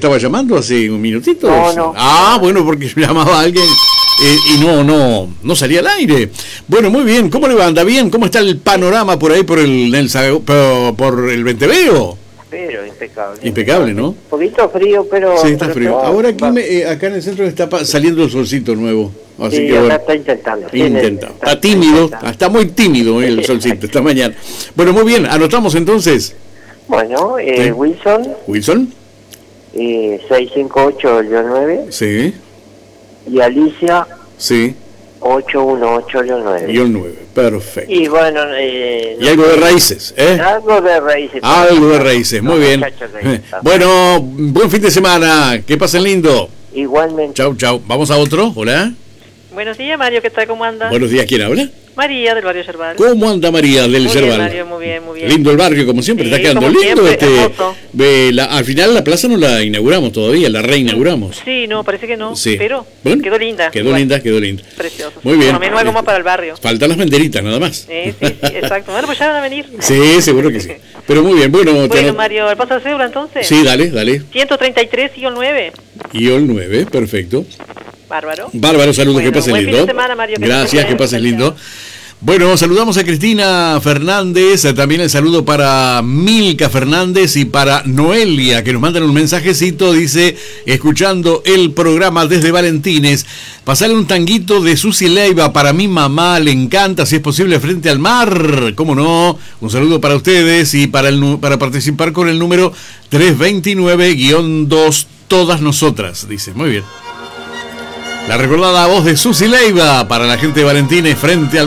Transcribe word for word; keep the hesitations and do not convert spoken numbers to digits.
estaba llamando hace un minutito? No, no. Ah, bueno, porque llamaba a alguien eh, y no, no, no salía al aire. Bueno, muy bien. ¿Cómo le va? ¿Anda bien? ¿Cómo está el panorama por ahí por el, el por, por el Venteveo? Pero impecable. Impecable, ¿no? Un poquito frío, pero... Sí, está pero frío. va, Ahora aquí, va. me, eh, acá en el centro está pa- saliendo el solcito nuevo. Así Sí, que acá bueno. está intentando. Intenta. Está, Está tímido, intentando. está muy tímido eh, el solcito esta mañana. Bueno, muy bien. Anotamos entonces. Bueno, eh, Sí. Wilson, Wilson. eh, seis cinco ocho nueve, Sí, y Alicia, sí. ocho uno ocho nueve. Y el nueve. Perfecto. Y bueno, eh, Y algo de raíces, ¿eh? algo de raíces. Algo de raíces, muy Los bien. muchachos de ahí están. Bueno, buen fin de semana. Que pasen lindo. Igualmente. Chau, chau. Vamos a otro. Hola. Buenos días, Mario, ¿qué tal? ¿Cómo anda? Buenos días. ¿Quién habla? María, del barrio Yerbal. ¿Cómo anda María del Muy bien, Yerbal? Mario, muy bien, muy bien. Lindo el barrio, como siempre, Sí, está quedando como lindo. siempre, este hermoso. ve, la, Al final la plaza no la inauguramos todavía, la reinauguramos. Sí, no, parece que no, Sí. pero Bueno, quedó linda. Quedó Igual, linda, quedó linda. Precioso. Muy bien. Por lo menos algo más para el barrio. Faltan las banderitas, nada más. Sí, sí, sí, exacto. Bueno, pues ya van a venir. Sí, seguro que sí. Pero muy bien, bueno. te Bueno, anot- Mario, ¿el paso de cédula entonces? Sí, dale, dale. ciento treinta y tres y el nueve. Y el nueve, perfecto. Bárbaro. Bárbaro, saludos, Bueno, que pases buen fin lindo. de semana, Mario, que Gracias, estés que bien. pases Chao, lindo. Bueno, saludamos a Cristina Fernández, eh, también el saludo para Milka Fernández y para Noelia, que nos mandan un mensajecito, dice, escuchando el programa desde Valentines, pasarle un tanguito de Susi Leiva para mi mamá, le encanta, si es posible, frente al mar, cómo no, un saludo para ustedes y para, el, nu- para participar con el número tres veintinueve guión dos, todas nosotras, dice, muy bien. La recordada voz de Susi Leiva para la gente de Valentines frente al